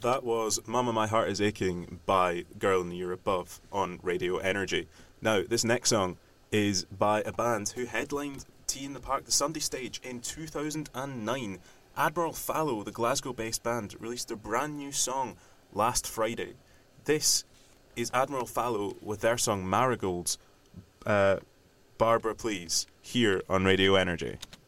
That was Mama My Heart Is Aching by Girl in the Year Above on Radio Energy. Now, this next song is by a band who headlined Tea in the Park, the Sunday stage, in 2009. Admiral Fallow, the Glasgow-based band, released their brand new song last Friday. This is Admiral Fallow with their song Marigolds, Barbara Please, here on Radio Energy.